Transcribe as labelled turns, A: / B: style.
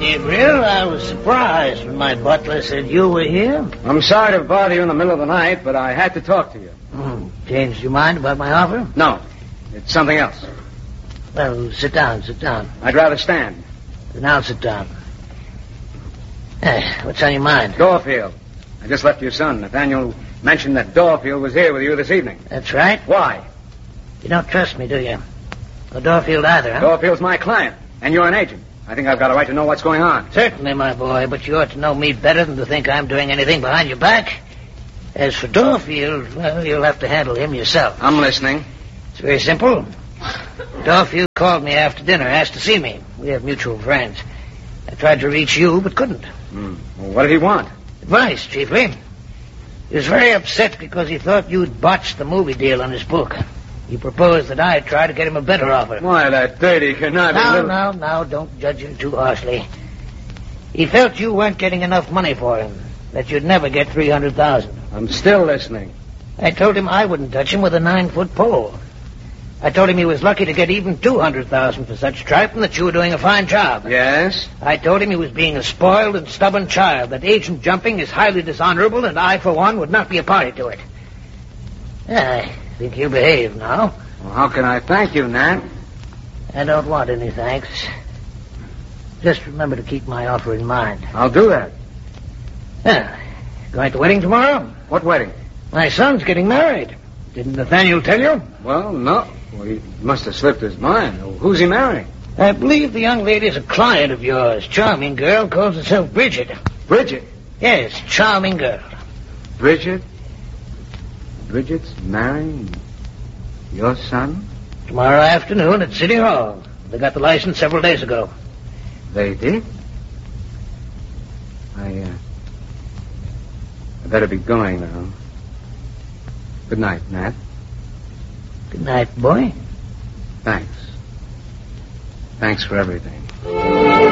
A: Gabriel, I was surprised when my butler said you were here.
B: I'm sorry to bother you in the middle of the night, but I had to talk to you.
A: Changed your mind about my offer?
B: No, it's something else.
A: Well, sit down.
B: I'd rather stand.
A: Then I'll sit down. What's on your mind?
B: Dorfield. I just left your son. Nathaniel mentioned that Dorfield was here with you this evening.
A: That's right.
B: Why?
A: You don't trust me, do you? Or Dorfield either, huh?
B: Dorfield's my client, and you're an agent. I think I've got a right to know what's going on.
A: Certainly, my boy, but you ought to know me better than to think I'm doing anything behind your back. As for Dorfield, well, you'll have to handle him yourself.
B: I'm listening.
A: It's very simple. Dorfield called me after dinner, asked to see me. We have mutual friends. I tried to reach you, but couldn't.
B: Well, what did he want?
A: Advice, chiefly. He was very upset because he thought you'd botched the movie deal on his book. He proposed that I try to get him a better offer.
B: Why, that dirty conniving...
A: Now, don't judge him too harshly. He felt you weren't getting enough money for him, that you'd never get $300,000.
B: I'm still listening.
A: I told him I wouldn't touch him with a 9-foot pole. I told him he was lucky to get even $200,000 for such tripe and that you were doing a fine job.
B: Yes?
A: I told him he was being a spoiled and stubborn child, that agent jumping is highly dishonorable, and I, for one, would not be a party to it. I think he'll behave now.
B: Well, how can I thank you, Nat?
A: I don't want any thanks. Just remember to keep my offer in mind.
B: I'll do that.
A: Going to the wedding tomorrow?
B: What wedding?
A: My son's getting married. Didn't Nathaniel tell you?
B: Well, no. Well, he must have slipped his mind. Who's he marrying?
A: I believe the young lady is a client of yours. Charming girl, calls herself Bridget.
B: Bridget?
A: Yes, charming girl.
B: Bridget? Bridget's marrying your son?
A: Tomorrow afternoon at City Hall. They got the license several days ago.
B: They did? I better be going now. Good night, Nat.
A: Good night, boy.
B: Thanks. Thanks for everything.